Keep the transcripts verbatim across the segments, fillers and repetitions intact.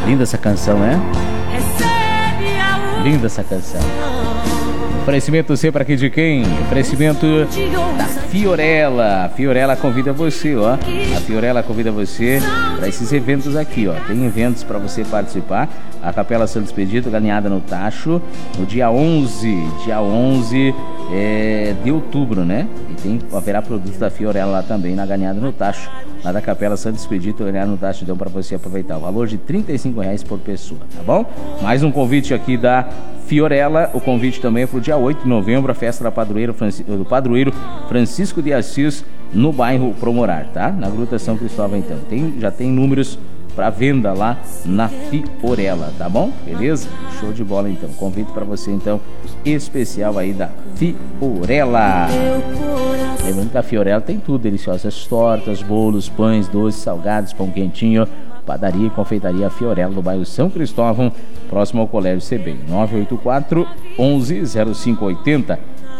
Linda essa canção, né? Linda essa canção. Oferecimento sempre aqui de quem? Oferecimento da Fiorella. A Fiorella convida você, ó. A Fiorella convida você para esses eventos aqui, ó. Tem eventos para você participar. A Capela Santo Expedito, Galinhada no Tacho, no dia onze, dia onze é, de outubro, né? E tem, haverá produtos da Fiorella lá também, na Galinhada no Tacho, lá da Capela Santo Expedito, Galinhada no Tacho, deu para você aproveitar. O valor de trinta e cinco reais por pessoa, tá bom? Mais um convite aqui da Fiorella. O convite também é para o dia oito de novembro, a festa da padroeiro, do padroeiro Francisco de Assis, no bairro Promorar, tá? Na Gruta São Cristóvão, então. Tem, já tem números para venda lá na Fiorella, tá bom? Beleza? Show de bola, então. Convite para você, então, especial aí da Fiorella. Lembrando que a Fiorella tem tudo, deliciosas tortas, bolos, pães, doces, salgados, pão quentinho, padaria e confeitaria Fiorella, do bairro São Cristóvão, próximo ao Colégio C B. nove oito quatro, onze, zero cinco oito zero.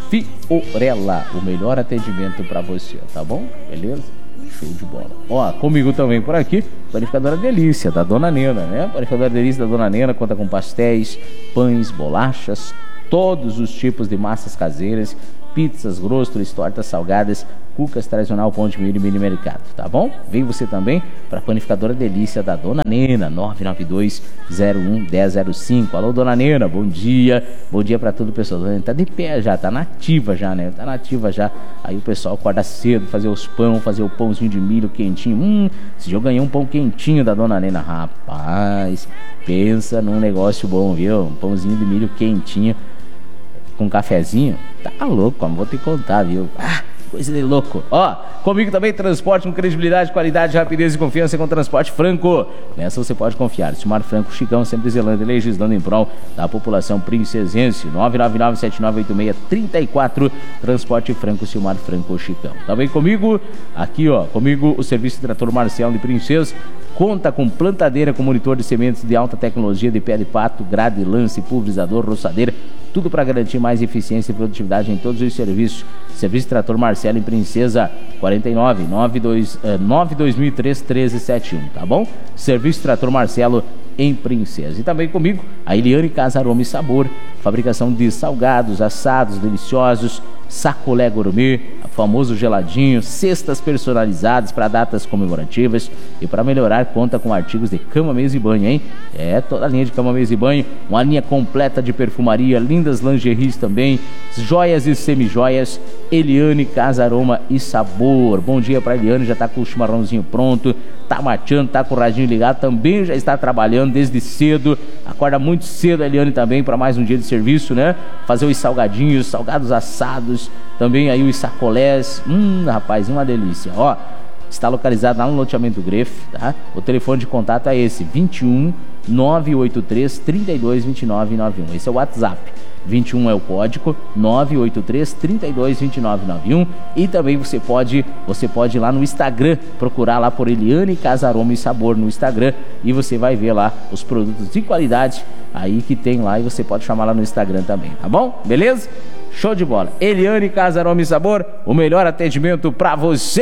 Fiorella, o melhor atendimento para você, tá bom? Beleza? Show de bola. Ó, comigo também por aqui, Panificadora Delícia, da Dona Nena, né? Panificadora Delícia da Dona Nena conta com pastéis, pães, bolachas, todos os tipos de massas caseiras, pizzas, grostros, tortas salgadas, cucas tradicional, pão de milho e mini mercado, tá bom? Vem você também para a Panificadora Delícia da Dona Nena, nove nove dois, zero um, um zero zero cinco. Alô, Dona Nena, bom dia. Bom dia para todo o pessoal. Dona Nena tá de pé já, tá nativa já, né? Tá nativa já. Aí o pessoal acorda cedo, fazer os pão, fazer o pãozinho de milho quentinho. Hum, esse dia eu ganhei um pão quentinho da Dona Nena. Rapaz, pensa num negócio bom, viu? Um pãozinho de milho quentinho com um cafezinho. Tá louco, não vou te contar, viu? Ah, coisa de louco. Ó, comigo também, transporte com credibilidade, qualidade, rapidez e confiança com Transporte Franco. Nessa você pode confiar. Silmar Franco, Chicão, sempre zelando e legislando em prol da população princesense. nove nove nove, sete nove oito seis, três quatro. Transporte Franco, Silmar Franco, Chicão. Também comigo, aqui ó, comigo o Serviço de Trator Marcelo de Princesa. Conta com plantadeira com monitor de sementes de alta tecnologia de pé de pato, grade, lance, pulverizador, roçadeira. Tudo para garantir mais eficiência e produtividade em todos os serviços. Serviço Trator Marcelo em Princesa, quarenta e nove, nove dois mil e três, treze setenta e um, tá bom? Serviço Trator Marcelo em Princesa. E também comigo, a Eliane Casa Aroma e Sabor, fabricação de salgados, assados deliciosos, sacolé gourmet, famoso geladinho, cestas personalizadas para datas comemorativas e para melhorar conta com artigos de cama, mesa e banho, hein? É, toda a linha de cama, mesa e banho, uma linha completa de perfumaria, lindas lingeries também, joias e semijoias. Eliane Casa Aroma e Sabor. Bom dia para Eliane, já tá com o chimarrãozinho pronto, tá mateando, tá com o radinho ligado, também já está trabalhando desde cedo, acorda muito cedo a Eliane também para mais um dia de serviço, né? Fazer os salgadinhos, salgados assados, também aí os sacolés, hum, rapaz, uma delícia, ó. Está localizado lá no loteamento Grefe, tá? O telefone de contato é esse, vinte e um, nove oito três, trinta e dois, vinte e nove, noventa e um. Esse é o WhatsApp. vinte e um é o código, nove oito três, trinta e dois, vinte e nove, noventa e um. E também você pode, você pode ir lá no Instagram, procurar lá por Eliane Casa Aroma e Sabor no Instagram, e você vai ver lá os produtos de qualidade aí que tem lá, e você pode chamar lá no Instagram também, tá bom? Beleza? Show de bola. Eliane Casa Aroma e Sabor, o melhor atendimento pra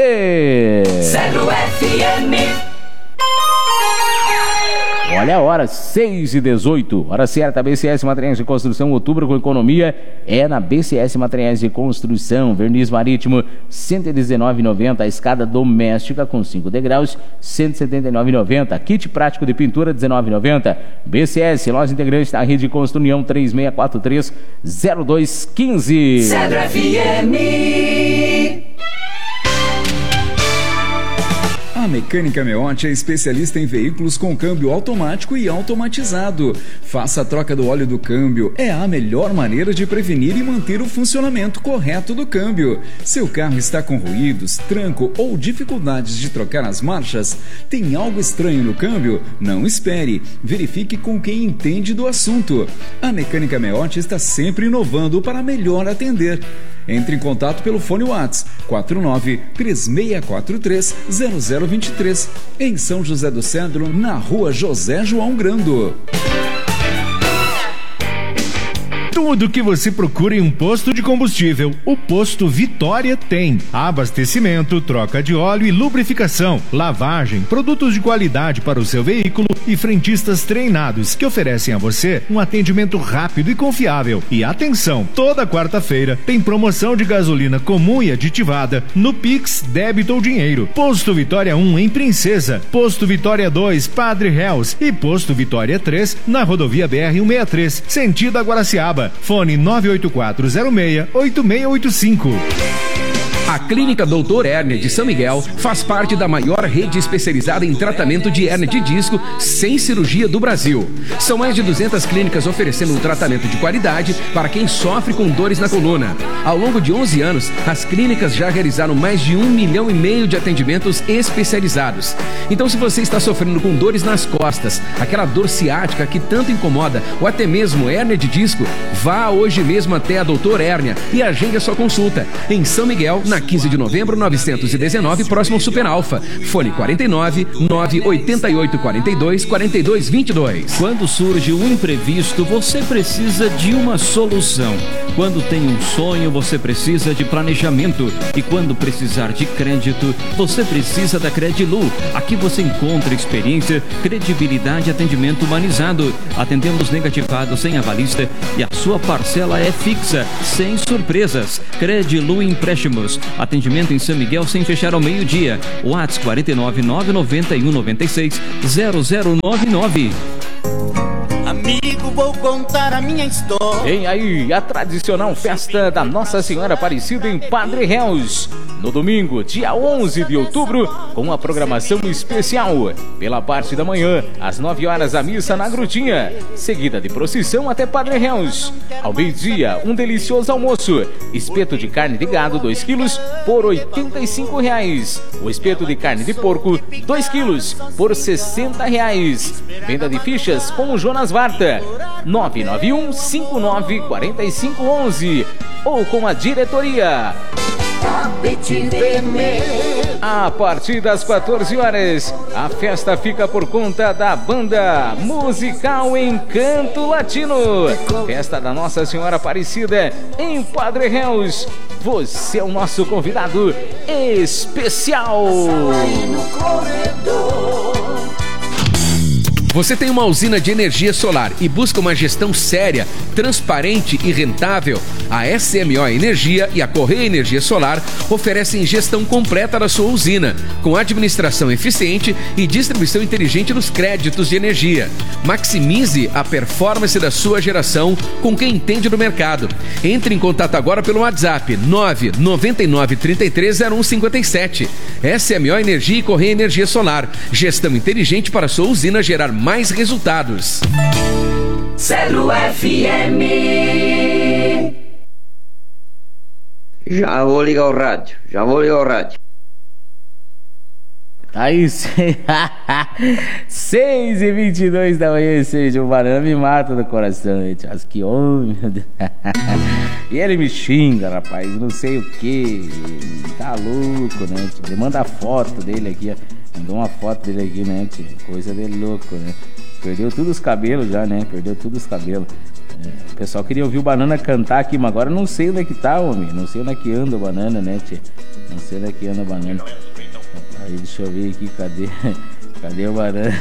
você. Zero F M. Olha a hora, seis e dezoito. Hora certa, B C S Materiais de Construção, outubro com economia é na B C S Materiais de Construção. Verniz marítimo, cento e dezenove reais e noventa centavos. Escada doméstica com cinco degraus, cento e setenta e nove reais e noventa centavos. Kit prático de pintura, dezenove reais e noventa centavos. B C S, loja integrante da rede de Construção, três seis quatro três, zero dois um cinco. Zero F M. A Mecânica Meotti é especialista em veículos com câmbio automático e automatizado. Faça a troca do óleo do câmbio. É a melhor maneira de prevenir e manter o funcionamento correto do câmbio. Seu carro está com ruídos, tranco ou dificuldades de trocar as marchas? Tem algo estranho no câmbio? Não espere. Verifique com quem entende do assunto. A Mecânica Meotti está sempre inovando para melhor atender. Entre em contato pelo fone WhatsApp quatro nove três seis quatro três zero zero dois três, em São José do Cedro, na rua José João Grando. Tudo que você procura em um posto de combustível, o Posto Vitória tem. Abastecimento, troca de óleo e lubrificação, lavagem, produtos de qualidade para o seu veículo e frentistas treinados que oferecem a você um atendimento rápido e confiável. E atenção, toda quarta-feira tem promoção de gasolina comum e aditivada no Pix, débito ou dinheiro. Posto Vitória um em Princesa, Posto Vitória dois, Padre Réus e Posto Vitória três na rodovia B R cento e sessenta e três, sentido a Guaraciaba. Fone nove oito quatro zero seis oito seis oito cinco. A Clínica doutor Hérnia de São Miguel faz parte da maior rede especializada em tratamento de hérnia de disco sem cirurgia do Brasil. São mais de duzentas clínicas oferecendo um tratamento de qualidade para quem sofre com dores na coluna. Ao longo de onze anos, as clínicas já realizaram mais de um milhão e meio de atendimentos especializados. Então, se você está sofrendo com dores nas costas, aquela dor ciática que tanto incomoda, ou até mesmo hérnia de disco, vá hoje mesmo até a doutor Hérnia e agende a sua consulta em São Miguel, na quinze de novembro, novecentos e dezenove, próximo ao Super Alfa. Fone quarenta e nove, nove oito oito, quarenta e dois, quarenta e dois, vinte e dois. Quando surge um imprevisto, você precisa de uma solução. Quando tem um sonho, você precisa de planejamento. E quando precisar de crédito, você precisa da Credilu. Aqui você encontra experiência, credibilidade e atendimento humanizado. Atendemos negativados sem avalista e a sua parcela é fixa, sem surpresas. Credilu Empréstimos. Atendimento em São Miguel sem fechar ao meio-dia. WhatsApp quarenta e nove, nove nove um, nove seis, zero zero nove nove. Amigo, vou contar a minha história. Vem aí a tradicional festa da Nossa Senhora Aparecida em Padre Réus. No domingo, dia onze de outubro, com uma programação especial. Pela parte da manhã, às nove horas, a missa na Grutinha, seguida de procissão até Padre Réus. Ao meio-dia, um delicioso almoço. Espeto de carne de gado, dois quilos, por oitenta e cinco reais. O espeto de carne de porco, dois quilos, por sessenta reais. Venda de fichas com o Jonas Varta, nove nove um, cinco nove, quatro cinco um um, ou com a diretoria. A partir das quatorze horas, a festa fica por conta da banda musical Encanto Latino. Festa da Nossa Senhora Aparecida em Padre Réus. Você é o nosso convidado especial. Você tem uma usina de energia solar e busca uma gestão séria, transparente e rentável? A S M O Energia e a Correia Energia Solar oferecem gestão completa da sua usina, com administração eficiente e distribuição inteligente dos créditos de energia. Maximize a performance da sua geração com quem entende do mercado. Entre em contato agora pelo WhatsApp nove nove nove, três três zero um cinco sete. S M O Energia e Correia Energia Solar. Gestão inteligente para a sua usina gerar mais resultados. Zero F M. Já vou ligar o rádio, já vou ligar o rádio. Aí, seis e vinte e dois da manhã, seja o Banana me mata do coração, gente. Mas que homem, meu Deus. E ele me xinga, rapaz, não sei o que. Tá louco, né? Ele manda a foto dele aqui, ó. Mandou uma foto dele aqui, né? Coisa dele louco, né? Perdeu todos os cabelos já, né? Perdeu todos os cabelos. É, o pessoal queria ouvir o Banana cantar aqui, mas agora não sei onde é que tá, homem. Não sei onde é que anda o Banana, né, tia? Não sei onde é que anda o Banana. Aí, deixa eu ver aqui, cadê? Cadê o Banana?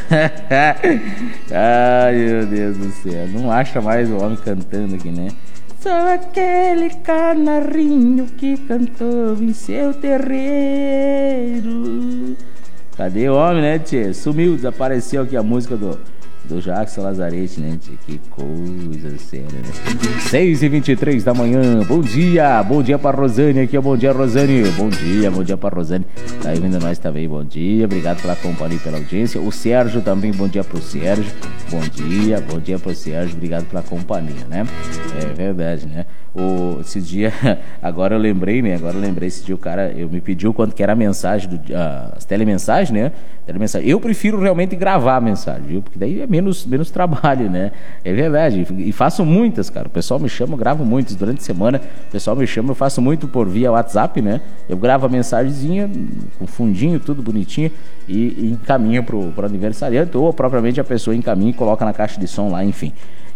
Ai, meu Deus do céu. Não acha mais o homem cantando aqui, né? Sou aquele canarinho que cantou em seu terreiro. Cadê o homem, né, tia? Sumiu, desapareceu aqui a música do, do Jackson Lazarete, né, tia? Que coisa séria, né? seis e vinte e três da manhã, bom dia, bom dia pra Rosane aqui, bom dia, Rosane, bom dia, bom dia pra Rosane, tá ouvindo nós também, bom dia, obrigado pela companhia e pela audiência. O Sérgio também, bom dia pro Sérgio, bom dia, bom dia pro Sérgio, obrigado pela companhia, né? É verdade, né? O, esse dia, agora eu lembrei, né? Agora eu lembrei, esse dia o cara, eu me pediu quanto que era a mensagem, do, uh, as telemensagens, né? Telemensagem. Eu prefiro realmente gravar a mensagem, viu? Porque daí é menos, menos trabalho, né? É verdade, e faço muitas, cara. O pessoal me chama, eu gravo muitas durante a semana. O pessoal me chama, eu faço muito por via WhatsApp, né? Eu gravo a mensagenzinha com fundinho, tudo bonitinho, e, e encaminho pro, pro aniversariante, ou propriamente a pessoa encaminha e coloca na caixa de som lá, enfim.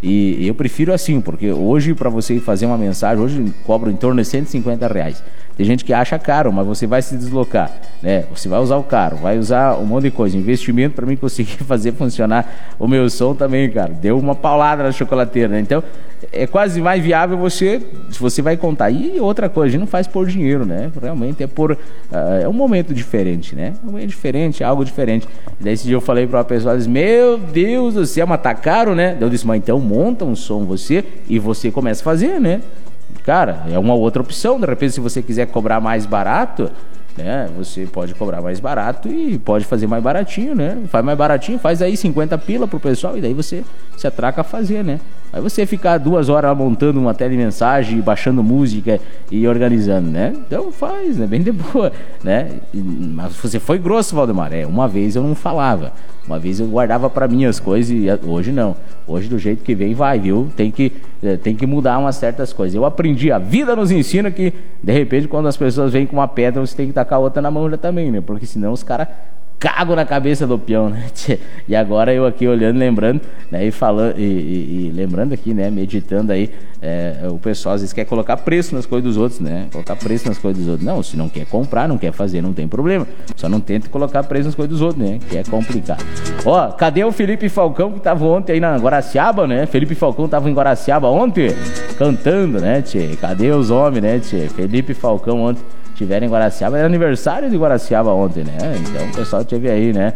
E eu prefiro assim, porque hoje para você fazer uma mensagem, hoje cobro em torno de cento e cinquenta reais. Tem gente que acha caro, mas você vai se deslocar, né? Você vai usar o carro, vai usar um monte de coisa, investimento para mim conseguir fazer funcionar o meu som também, cara. Deu uma paulada na chocolateira, né? Então é quase mais viável você, se você vai contar. E outra coisa, a gente não faz por dinheiro, né? Realmente é por, uh, é um momento diferente, né? Um momento diferente, algo diferente. E daí esse dia eu falei para uma pessoa, ela disse, meu Deus do céu, mas tá caro, né? Eu disse, mas então monta um som você e você começa a fazer, né? Cara, é uma outra opção. De repente, se você quiser cobrar mais barato, né, você pode cobrar mais barato e pode fazer mais baratinho, né? Faz mais baratinho, faz aí cinquenta pila pro pessoal e daí você se atraca a fazer, né? Aí você ficar duas horas lá montando uma telemensagem, baixando música e organizando, né? Então faz, né? Bem de boa, né? E, mas você foi grosso, Valdemar. É, uma vez eu não falava. Uma vez eu guardava pra mim as coisas e hoje não. Hoje do jeito que vem vai, viu? Tem que, tem que mudar umas certas coisas. Eu aprendi, a vida nos ensina que de repente quando as pessoas vêm com uma pedra você tem que tacar outra na mão já também, né? Porque senão os caras cagam na cabeça do peão, né? E agora eu aqui olhando, lembrando, né? E falando, e, e, e lembrando aqui, né? Meditando aí, é, o pessoal às vezes quer colocar preço nas coisas dos outros, né? Colocar preço nas coisas dos outros. Não, se não quer comprar, não quer fazer, não tem problema. Só não tente colocar preço nas coisas dos outros, né? Que é complicado. Ó, cadê o Felipe Falcão que tava ontem aí na Guaraciaba, né? Felipe Falcão tava em Guaraciaba ontem, cantando, né, tchê? Cadê os homens, né, tchê? Felipe Falcão ontem tiveram em Guaraciaba, era aniversário de Guaraciaba ontem, né? Então o pessoal teve aí, né?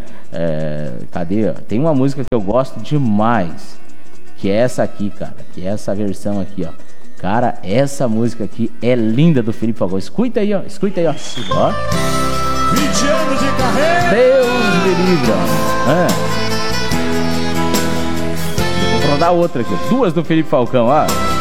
É, cadê? Tem uma música que eu gosto demais, que é essa aqui, cara, que é essa versão aqui, ó. Cara, essa música aqui é linda do Felipe Falcão. Escuta aí, ó. Escuta aí, ó. Ó. vinte anos de carreira. Deus me livre, ó. É. Vou rodar outra aqui. Duas do Felipe Falcão, ó.